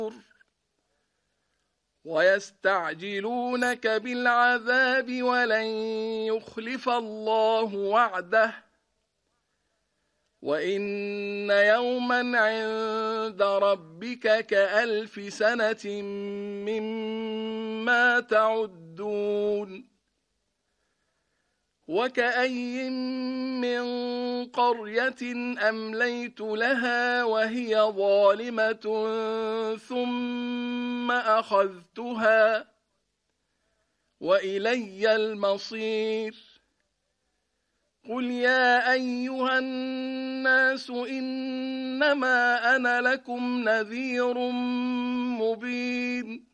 ويستعجلونك بالعذاب ولن يخلف الله وعده وإن يوما عند ربك كألف سنة مما تعدون وكأي من قرية أمليت لها وهي ظالمة ثم أخذتها وإلي المصير قل يا أيها الناس إنما أنا لكم نذير مبين